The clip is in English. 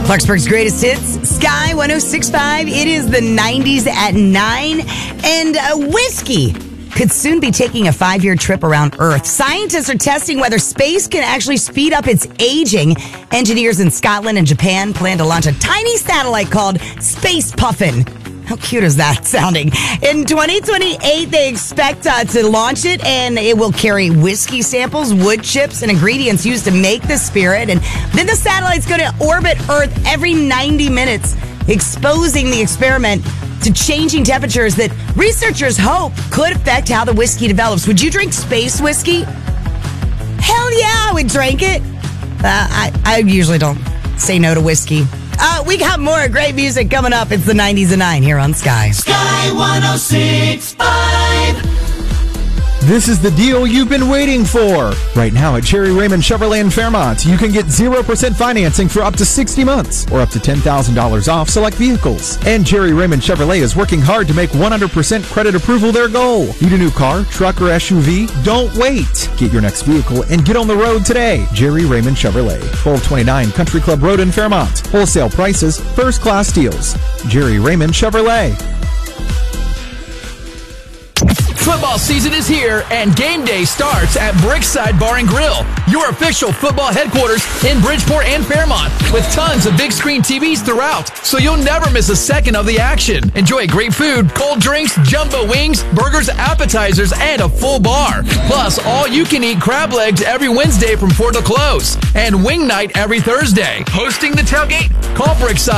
Clarksburg's greatest hits, Sky 106.5. It is the 90s at 9. And whiskey could soon be taking a 5-year trip around Earth. Scientists are testing whether space can actually speed up its aging. Engineers in Scotland and Japan plan to launch a tiny satellite called Space Puffin. How cute is that sounding? In 2028, they expect to launch it, and it will carry whiskey samples, wood chips, and ingredients used to make the spirit. And then the satellite's going to orbit Earth every 90 minutes, exposing the experiment to changing temperatures that researchers hope could affect how the whiskey develops. Would you drink space whiskey? Hell yeah, I would drink it. I usually don't say no to whiskey. We got more great music coming up. It's the 90s at 9 here on Sky. Sky 106.5. This is the deal you've been waiting for. Right now at Jerry Raymond Chevrolet in Fairmont, you can get 0% financing for up to 60 months or up to $10,000 off select vehicles. And Jerry Raymond Chevrolet is working hard to make 100% credit approval their goal. Need a new car, truck, or SUV? Don't wait. Get your next vehicle and get on the road today. Jerry Raymond Chevrolet, 1229 Country Club Road in Fairmont. Wholesale prices, first class deals. Jerry Raymond Chevrolet. Football season is here, and game day starts at Brickside Bar and Grill, your official football headquarters in Bridgeport and Fairmont, with tons of big screen TVs throughout, so you'll never miss a second of the action. Enjoy great food, cold drinks, jumbo wings, burgers, appetizers, and a full bar. Plus, all-you-can-eat crab legs every Wednesday from 4 to close, and wing night every Thursday. Hosting the tailgate? Call Brickside